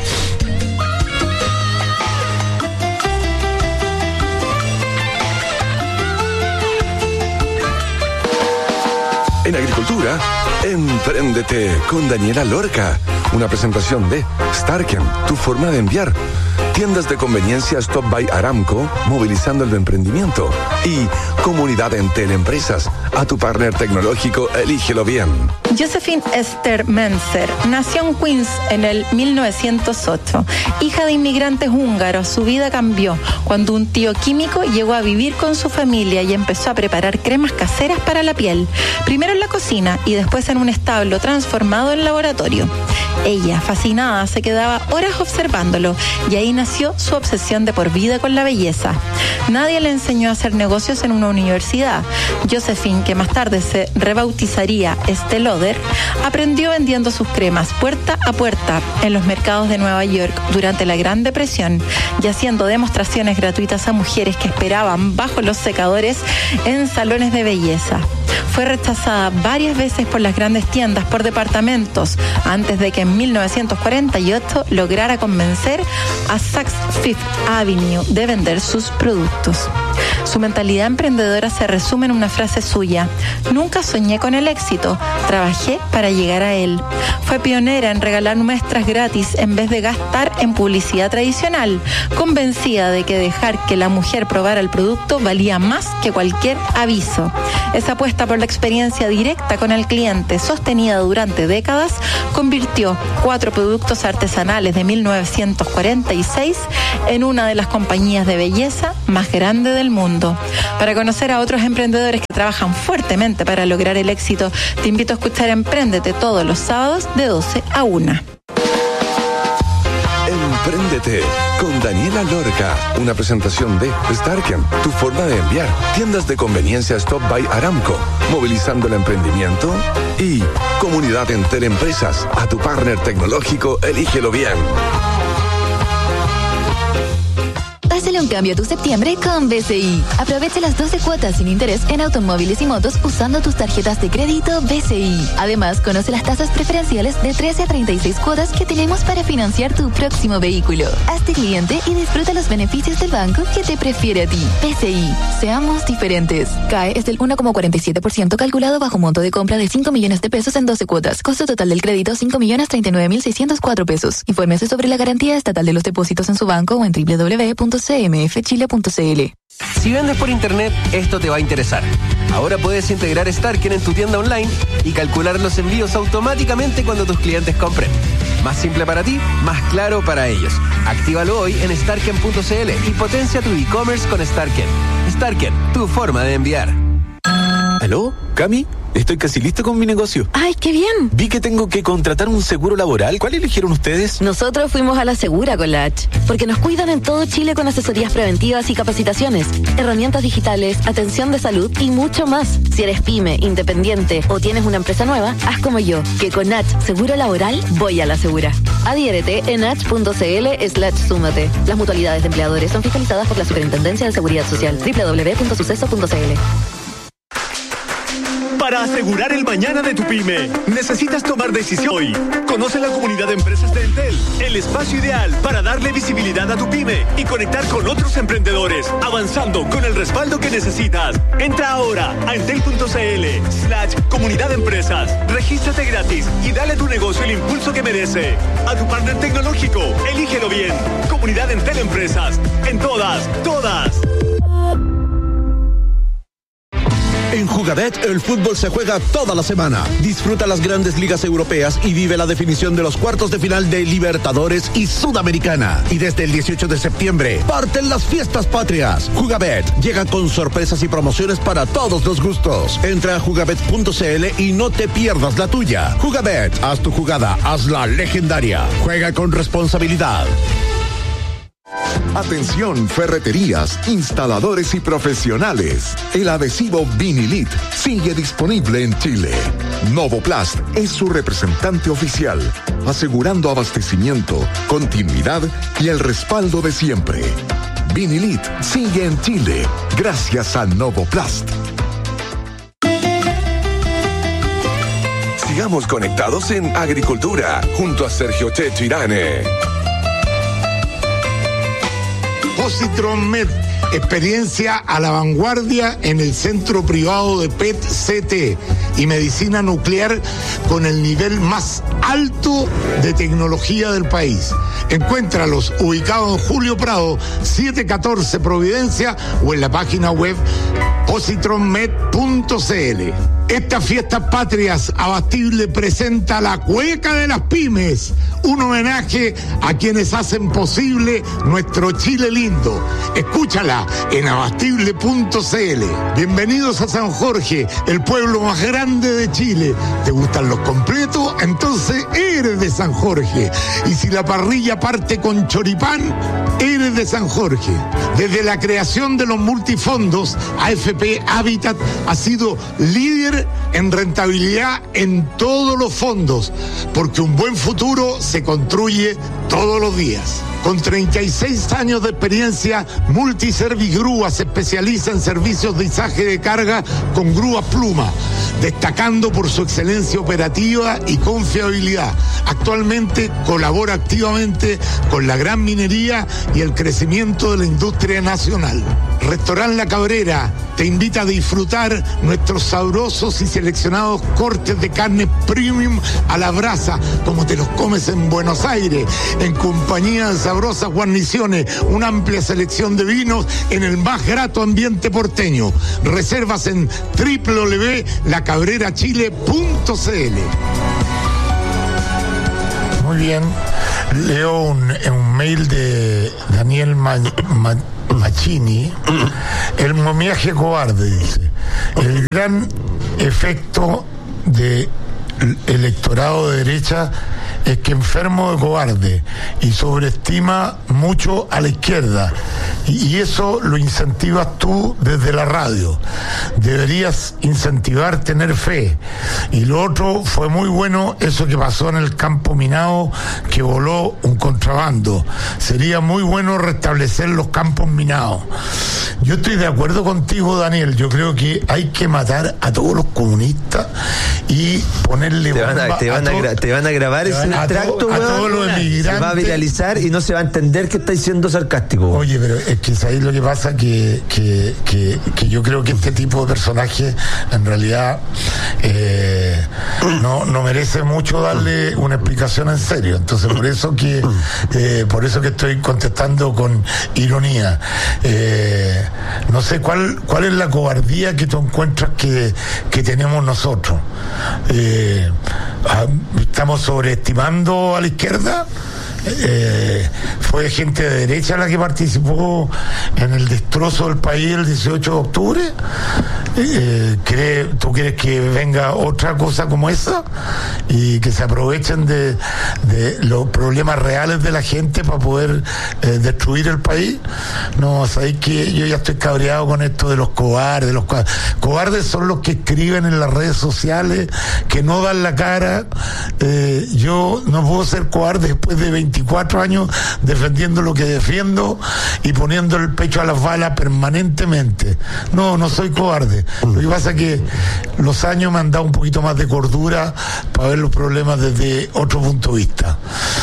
En agricultura, empréndete con Daniela Lorca. Una presentación de Starken, tu forma de enviar. Tiendas de conveniencia Stop by Aramco, movilizando el emprendimiento. Y Comunidad Entel Empresas. A tu partner tecnológico, elígelo bien. Josephine Esther Menzer nació en Queens en el 1908. Hija de inmigrantes húngaros, su vida cambió cuando un tío químico llegó a vivir con su familia y empezó a preparar cremas caseras para la piel. Primero en la cocina y después en un establo transformado en laboratorio. Ella, fascinada, se quedaba horas observándolo y ahí nació su obsesión de por vida con la belleza. Nadie le enseñó a hacer negocios en una universidad. Josephine, que más tarde se rebautizaría Estée Lauder, aprendió vendiendo sus cremas puerta a puerta en los mercados de Nueva York durante la Gran Depresión y haciendo demostraciones gratuitas a mujeres que esperaban bajo los secadores en salones de belleza. Fue rechazada varias veces por las grandes tiendas por departamentos antes de que en 1948 lograra convencer a Saks Fifth Avenue de vender sus productos. Su mentalidad emprendedora se resume en una frase suya: nunca soñé con el éxito, trabajé para llegar a él. Fue pionera en regalar muestras gratis en vez de gastar en publicidad tradicional, convencida de que dejar que la mujer probara el producto valía más que cualquier aviso. Esa apuesta por la experiencia directa con el cliente, sostenida durante décadas, convirtió 4 productos artesanales de 1946 en una de las compañías de belleza más grande del mundo. Para conocer a otros emprendedores que trabajan fuertemente para lograr el éxito, te invito a escuchar Empréndete todos los sábados de 12 a 1. Empréndete con Daniela Lorca, una presentación de Starken, tu forma de enviar, tiendas de conveniencia Stop by Aramco, movilizando el emprendimiento, y Comunidad Entel Empresas, a tu partner tecnológico, elígelo bien. Pásale un cambio a tu septiembre con BCI. Aprovecha las 12 cuotas sin interés en automóviles y motos usando tus tarjetas de crédito BCI. Además, conoce las tasas preferenciales de 13 a 36 cuotas que tenemos para financiar tu próximo vehículo. Hazte cliente y disfruta los beneficios del banco que te prefiere a ti. BCI. Seamos diferentes. CAE es del 1,47% calculado bajo monto de compra de 5 millones de pesos en 12 cuotas. Costo total del crédito 5.039.604 pesos. Infórmese sobre la garantía estatal de los depósitos en su banco o en www.cmfchile.cl. Si vendes por internet, esto te va a interesar. Ahora puedes integrar Starken en tu tienda online y calcular los envíos automáticamente cuando tus clientes compren. Más simple para ti, más claro para ellos. Actívalo hoy en starken.cl y potencia tu e-commerce con Starken. Starken, tu forma de enviar. ¿Aló? ¿Cami? Estoy casi listo con mi negocio. ¡Ay, qué bien! Vi que tengo que contratar un seguro laboral. ¿Cuál eligieron ustedes? Nosotros fuimos a La Segura con la H, porque nos cuidan en todo Chile con asesorías preventivas y capacitaciones, herramientas digitales, atención de salud y mucho más. Si eres pyme, independiente o tienes una empresa nueva, haz como yo, que con H Seguro Laboral voy a La Segura. Adhiérete en h.cl/súmate. Las mutualidades de empleadores son fiscalizadas por la Superintendencia de Seguridad Social. www.suceso.cl. Para asegurar el mañana de tu pyme, necesitas tomar decisión hoy. Conoce la comunidad de empresas de Entel, el espacio ideal para darle visibilidad a tu pyme y conectar con otros emprendedores, avanzando con el respaldo que necesitas. Entra ahora a entel.cl/comunidad de empresas. Regístrate gratis y dale a tu negocio el impulso que merece. A tu partner tecnológico, elígelo bien. Comunidad Entel Empresas. En todas. En Jugabet, el fútbol se juega toda la semana. Disfruta las grandes ligas europeas y vive la definición de los cuartos de final de Libertadores y Sudamericana. Y desde el 18 de septiembre, parten las fiestas patrias. Jugabet llega con sorpresas y promociones para todos los gustos. Entra a jugabet.cl y no te pierdas la tuya. Jugabet, haz tu jugada, hazla legendaria. Juega con responsabilidad. Atención, ferreterías, instaladores y profesionales. El adhesivo Vinilit sigue disponible en Chile. Novoplast es su representante oficial, asegurando abastecimiento, continuidad y el respaldo de siempre. Vinilit sigue en Chile gracias a Novoplast. Sigamos conectados en Agricultura junto a Sergio Checho Irane. Positron Med, experiencia a la vanguardia en el centro privado de PET-CT y medicina nuclear con el nivel más alto de tecnología del país. Encuéntralos ubicados en Julio Prado, 714 Providencia o en la página web positronmed.cl. Estas fiestas patrias, Abastible presenta la Cueca de las Pymes, un homenaje a quienes hacen posible nuestro Chile lindo. Escúchala en abastible.cl. Bienvenidos a San Jorge, el pueblo más grande de Chile. ¿Te gustan los completos? Entonces eres de San Jorge. Y si la parrilla parte con choripán, eres de San Jorge. Desde la creación de los multifondos, AFP Habitat ha sido líder en rentabilidad en todos los fondos, porque un buen futuro se construye todos los días. Con 36 años de experiencia, Multiservigrúa se especializa en servicios de izaje de carga con grúa pluma, destacando por su excelencia operativa y confiabilidad. Actualmente colabora activamente con la gran minería y el crecimiento de la industria nacional. Restaurant La Cabrera te invita a disfrutar nuestros sabrosos y seleccionados cortes de carne premium a la brasa, como te los comes en Buenos Aires, en compañía de sabrosas guarniciones, una amplia selección de vinos en el más grato ambiente porteño. Reservas en www.lacabrerachile.cl. Muy bien, leo un mail de Daniel Machini. El momiaje cobarde, dice. El gran efecto del electorado de derecha es que enfermo de cobarde y sobreestima mucho a la izquierda, y eso lo incentivas tú desde la radio. Deberías incentivar tener fe. Y lo otro, fue muy bueno eso que pasó en el campo minado, que voló un contrabando. Sería muy bueno restablecer los campos minados. Yo estoy de acuerdo contigo, Daniel. Yo creo que hay que matar a todos los comunistas y ponerle te van a grabar ese extracto, a todos los emigrantes. Se va a viralizar y no se va a entender que estáis siendo sarcástico. Oye, pero es que ahí lo que pasa que yo creo que este tipo de personaje en realidad no merece mucho darle una explicación en serio. Entonces por eso que estoy contestando con ironía. No sé cuál es la cobardía que tú encuentras que tenemos nosotros. ¿Estamos sobreestimando a la izquierda? ¿Fue gente de derecha la que participó en el destrozo del país el 18 de octubre? ¿Tú crees que venga otra cosa como esa? Y que se aprovechen de los problemas reales de la gente para poder destruir el país. No, sabéis que yo ya estoy cabreado con esto de los cobardes. Los cobardes son los que escriben en las redes sociales, que no dan la cara. Yo no puedo ser cobarde después de 24 años defendiendo lo que defiendo y poniendo el pecho a las balas permanentemente. No soy cobarde. Lo que pasa es que los años me han dado un poquito más de cordura para ver los problemas desde otro punto de vista.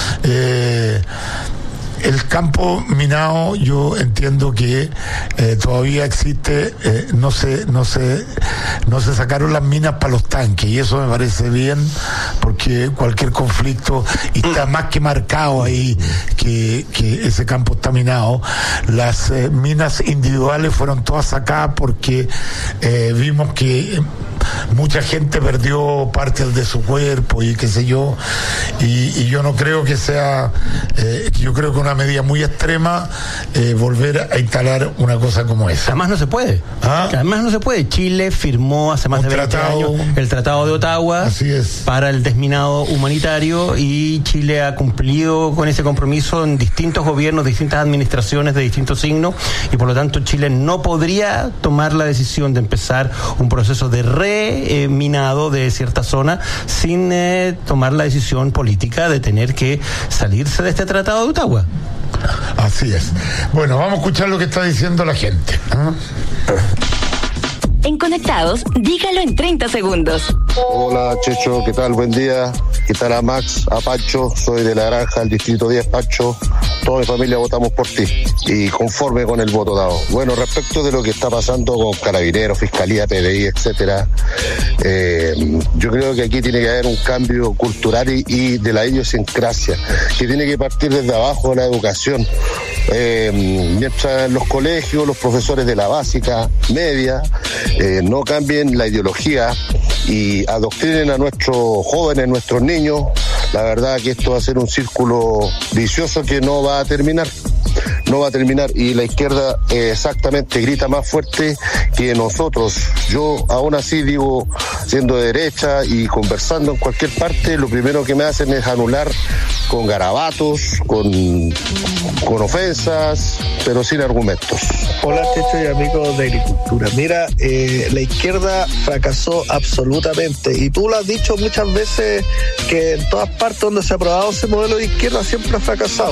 El campo minado, yo entiendo que todavía existe, no se sacaron las minas para los tanques, y eso me parece bien, porque cualquier conflicto, y está más que marcado ahí que ese campo está minado. Las minas individuales fueron todas sacadas porque vimos que mucha gente perdió partes de su cuerpo y qué sé yo, y yo no creo que sea, yo creo que una medida muy extrema volver a instalar una cosa como esa. Además no se puede. Además no se puede. Chile firmó hace más de 20 años el Tratado de Ottawa para el desminado humanitario, y Chile ha cumplido con ese compromiso en distintos gobiernos, distintas administraciones de distintos signos, y por lo tanto Chile no podría tomar la decisión de empezar un proceso de reminado de cierta zona sin tomar la decisión política de tener que salirse de este Tratado de Ottawa. Así es. Bueno, vamos a escuchar lo que está diciendo la gente. En Conectados, dígalo en 30 segundos. Hola, Checho, ¿qué tal? Buen día. ¿Qué tal a Max, a Pacho? Soy de La Granja, el distrito 10, Pacho. Toda mi familia votamos por ti y conforme con el voto dado. Bueno, respecto de lo que está pasando con Carabineros, Fiscalía, PDI, etcétera, yo creo que aquí tiene que haber un cambio cultural y de la idiosincrasia, que tiene que partir desde abajo de la educación. Mientras en los colegios, los profesores de la básica, media, no cambien la ideología y adoctrinen a nuestros jóvenes, nuestros niños, la verdad que esto va a ser un círculo vicioso que no va a terminar. no va a terminar, y la izquierda exactamente grita más fuerte que nosotros. Yo aún así digo, siendo de derecha y conversando en cualquier parte, lo primero que me hacen es anular con garabatos, con ofensas, pero sin argumentos. Hola, Checho y amigos de Agricultura. Mira, la izquierda fracasó absolutamente, y tú lo has dicho muchas veces, que en todas partes donde se ha aprobado ese modelo de izquierda siempre ha fracasado.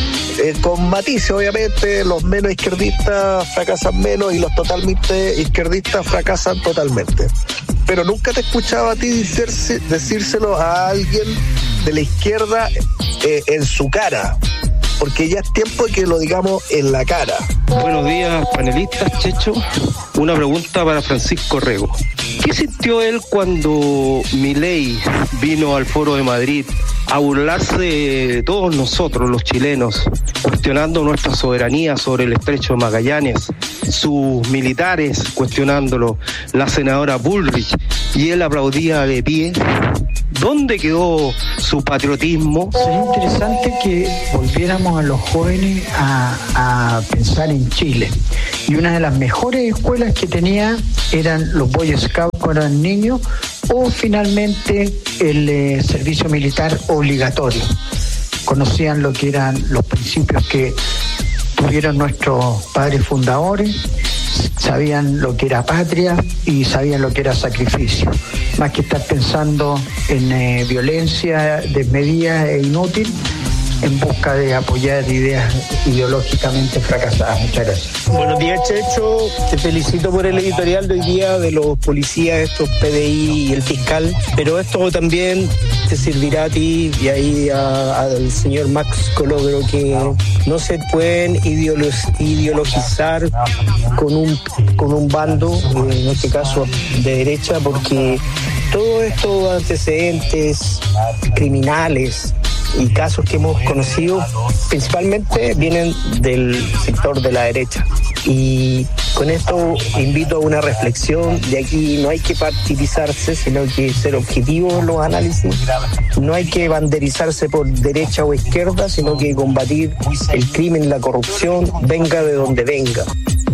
Con matices, obviamente, los menos izquierdistas fracasan menos y los totalmente izquierdistas fracasan totalmente. Pero nunca te escuchaba a ti decírselo a alguien de la izquierda en su cara, porque ya es tiempo de que lo digamos en la cara. Buenos días, panelistas. Checho, una pregunta para Francisco Rego. ¿Qué sintió él cuando Milei vino al Foro de Madrid a burlarse de todos nosotros, los chilenos, cuestionando nuestra soberanía sobre el estrecho de Magallanes, sus militares cuestionándolo, la senadora Bullrich, y él aplaudía de pie? ¿Dónde quedó su patriotismo? Sería interesante que volviéramos a los jóvenes a pensar en Chile. Y una de las mejores escuelas que tenía eran los Boy Scouts cuando eran niños, o finalmente el servicio militar obligatorio. Conocían lo que eran los principios que tuvieron nuestros padres fundadores, sabían lo que era patria y sabían lo que era sacrificio. Más que estar pensando en violencia desmedida e inútil en busca de apoyar ideas ideológicamente fracasadas. Muchas gracias. Buenos días, Checho. Te felicito por el editorial de hoy día de los policías, estos PDI y el fiscal, pero esto también te servirá a ti y ahí al señor Max Colodro, que no se pueden ideologizar con un bando, en este caso de derecha, porque todos estos antecedentes criminales y casos que hemos conocido principalmente vienen del sector de la derecha. Y con esto invito a una reflexión. De aquí no hay que partidizarse, sino que ser objetivos en los análisis. No hay que banderizarse por derecha o izquierda, sino que combatir el crimen y la corrupción, venga de donde venga.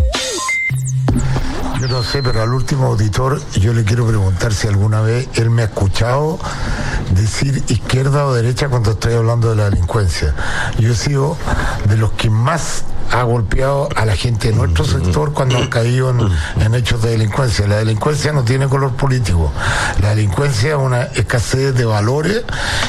Yo no sé, pero al último auditor yo le quiero preguntar si alguna vez él me ha escuchado decir izquierda o derecha cuando estoy hablando de la delincuencia. Yo he sido de los que más ha golpeado a la gente de nuestro sector cuando han caído en hechos de delincuencia. La delincuencia no tiene color político. La delincuencia es una escasez de valores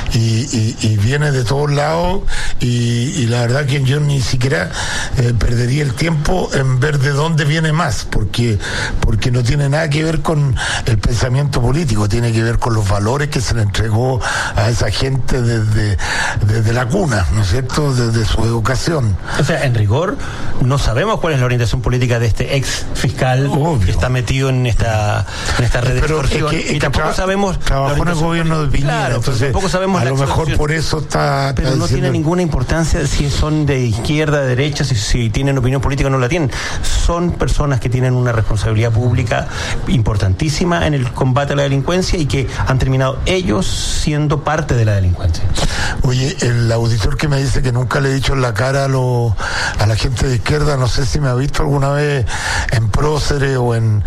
y viene de todos lados, y la verdad que yo ni siquiera perdería el tiempo en ver de dónde viene más, porque no tiene nada que ver con el pensamiento político, tiene que ver con los valores que se le entregó a esa gente desde la cuna, ¿no es cierto?, desde su educación. O sea, en rigor, no sabemos cuál es la orientación política de este ex fiscal que está metido en esta red de extorsión, y tampoco sabemos. Trabajó en el gobierno de Piñera, claro, entonces tampoco sabemos a lo mejor por eso está. Pero no tiene ninguna importancia si son de izquierda, de derecha, si tienen opinión política o no la tienen. Son personas que tienen una responsabilidad pública importantísima en el combate a la delincuencia y que han terminado ellos siendo parte de la delincuencia. Oye, el auditor que me dice que nunca le he dicho en la cara a la gente de izquierda, no sé si me ha visto alguna vez en Próceres o en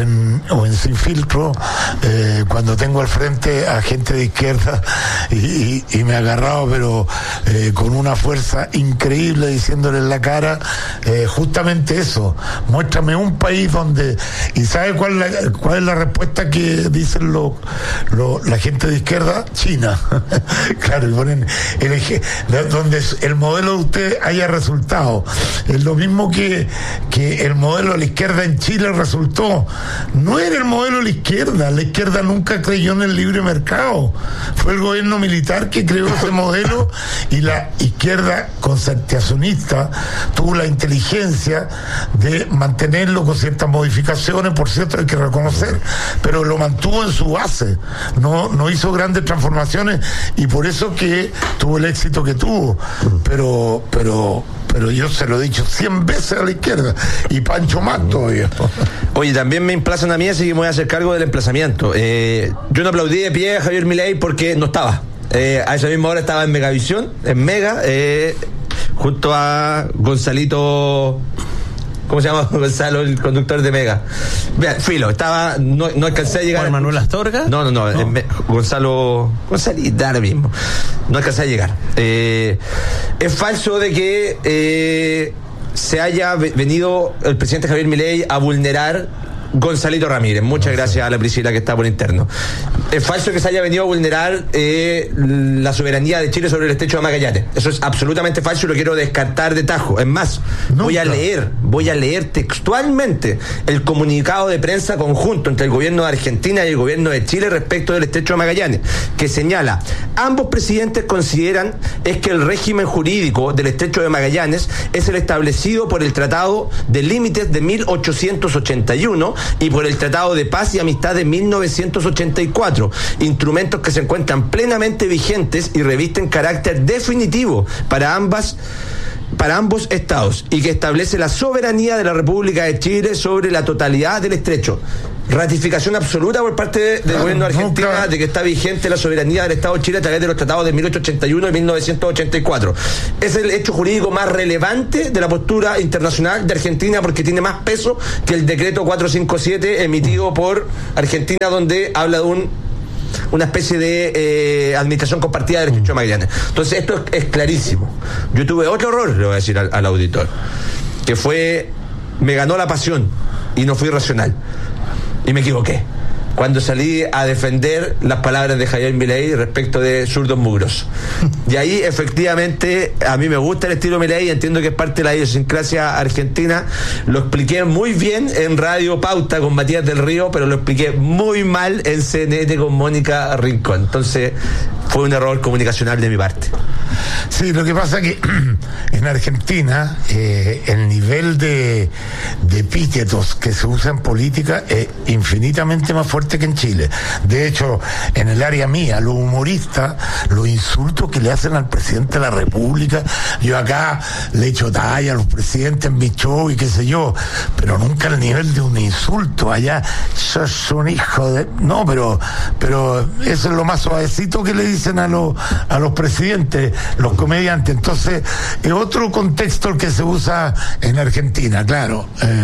Sin Filtro, cuando tengo al frente a gente de izquierda y me ha agarrado, pero con una fuerza increíble, diciéndole en la cara justamente eso: muéstrame un país donde... ¿Y sabe cuál es la respuesta que dicen la gente de izquierda? China. Claro, y ponen donde el modelo de usted haya resultado. Es lo mismo que el modelo de la izquierda en Chile resultó. No era el modelo de la izquierda nunca creyó en el libre mercado. Fue el gobierno militar que creó ese modelo, y la izquierda concertacionista tuvo la inteligencia de mantenerlo con ciertas modificaciones, por cierto, hay que reconocer, pero lo mantuvo en su base, no hizo grandes transformaciones, y por eso que tuvo el éxito que tuvo, pero yo se lo he dicho 100 veces a la izquierda, y Pancho más todavía. Oye, también me emplazan a mí, así que me voy a hacer cargo del emplazamiento. Yo no aplaudí de pie a Javier Milei porque no estaba. A esa misma hora estaba en Megavisión, en Mega, junto a Gonzalito. ¿Cómo se llama Gonzalo, el conductor de Mega? Vean, filo, no alcancé a llegar. ¿Juan Manuel Astorga? No. Gonzalito, ahora mismo. No alcancé a llegar. Es falso de que se haya venido el presidente Javier Milei a vulnerar Gonzalito Ramírez. Muchas gracias a la Priscila que está por interno. Es falso que se haya venido a vulnerar la soberanía de Chile sobre el estrecho de Magallanes. Eso es absolutamente falso y lo quiero descartar de tajo. Es más, voy a leer textualmente el comunicado de prensa conjunto entre el gobierno de Argentina y el gobierno de Chile respecto del estrecho de Magallanes, que señala: ambos presidentes consideran es que el régimen jurídico del estrecho de Magallanes es el establecido por el Tratado de Límites de 1881 y por el Tratado de Paz y Amistad de 1984, instrumentos que se encuentran plenamente vigentes y revisten carácter definitivo para ambos estados, y que establece la soberanía de la República de Chile sobre la totalidad del estrecho. Ratificación absoluta por parte del gobierno de Argentina de que está vigente la soberanía del Estado de Chile a través de los tratados de 1881 y 1984. Es el hecho jurídico más relevante de la postura internacional de Argentina, porque tiene más peso que el decreto 457 emitido por Argentina, donde habla de una especie de administración compartida del estrecho de Magallanes. Entonces esto es clarísimo. Yo tuve otro error, le voy a decir al auditor, que fue: me ganó la pasión y no fui racional. Y me equivoqué cuando salí a defender las palabras de Javier Milei respecto de zurdos mugrosos. Y ahí, efectivamente, a mí me gusta el estilo Milei, entiendo que es parte de la idiosincrasia argentina. Lo expliqué muy bien en Radio Pauta con Matías del Río, pero lo expliqué muy mal en CNN con Mónica Rincón. Entonces, fue un error comunicacional de mi parte. Sí, lo que pasa es que en Argentina el nivel de epítetos que se usa en política es infinitamente más fuerte que en Chile. De hecho, en el área mía, los humoristas, los insultos que le hacen al presidente de la República, yo acá le echo talla a los presidentes en mi show y qué sé yo, pero nunca al nivel de un insulto. Allá, sos un hijo de... No, pero eso es lo más suavecito que le dicen a los presidentes, los comediantes. Entonces, es otro contexto el que se usa en Argentina, claro.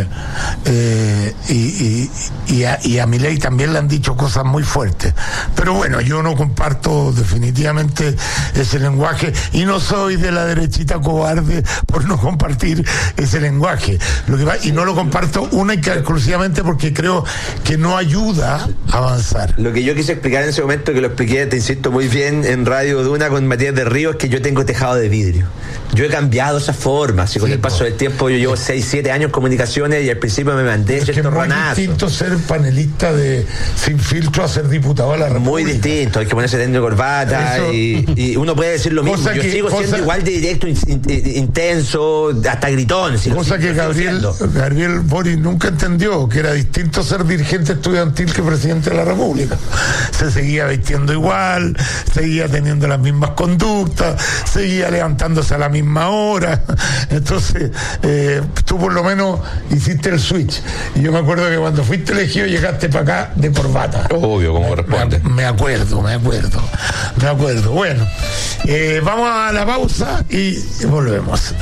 Y a Milei también le han dicho cosas muy fuertes. Pero bueno, yo no comparto definitivamente ese lenguaje y no soy de la derechita cobarde por no compartir ese lenguaje. Y no lo comparto única y exclusivamente porque creo que no ayuda a avanzar. Lo que yo quise explicar en ese momento, que lo expliqué, te insisto, muy bien en Radio Duna con Matías de Río, es que yo tengo tejado de vidrio. Yo he cambiado esa forma. Si con el paso del tiempo yo llevo 6-7 años en comunicaciones y al principio me mandé cierto ronazo. Es distinto ser panelista de Sin Filtro a ser diputado de la República. Muy distinto, hay que ponerse dentro de corbata y uno puede decir lo mismo. Yo sigo siendo igual de directo, intenso, hasta gritón. Cosa que Gabriel Boric nunca entendió, que era distinto ser dirigente estudiantil que presidente de la República. Se seguía vistiendo igual, seguía teniendo las mismas conductas, seguía levantándose a la misma hora. Entonces, tú por lo menos hiciste el switch. Y yo me acuerdo que cuando fuiste elegido llegaste para acá de corbata. Obvio, como corresponde. Me acuerdo. Bueno, vamos a la pausa y volvemos.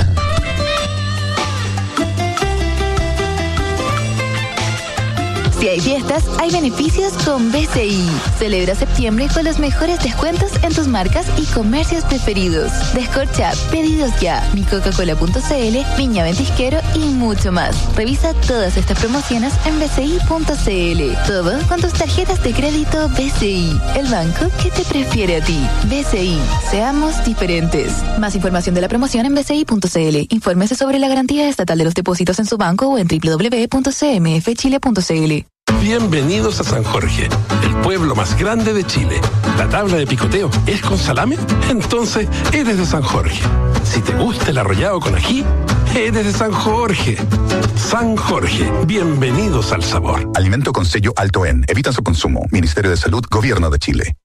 Si hay fiestas, hay beneficios con BCI. Celebra septiembre con los mejores descuentos en tus marcas y comercios preferidos. Descorcha, pedidos ya, micoca-cola.cl, Viña Ventisquero y mucho más. Revisa todas estas promociones en bci.cl. Todo con tus tarjetas de crédito BCI, el banco que te prefiere a ti. BCI, seamos diferentes. Más información de la promoción en bci.cl. Infórmese sobre la garantía estatal de los depósitos en su banco o en www.cmfchile.cl. Bienvenidos a San Jorge, el pueblo más grande de Chile. ¿La tabla de picoteo es con salame? Entonces eres de San Jorge. Si te gusta el arrollado con ají, eres de San Jorge. San Jorge, bienvenidos al sabor. Alimento con sello alto en. Evita su consumo. Ministerio de Salud, Gobierno de Chile.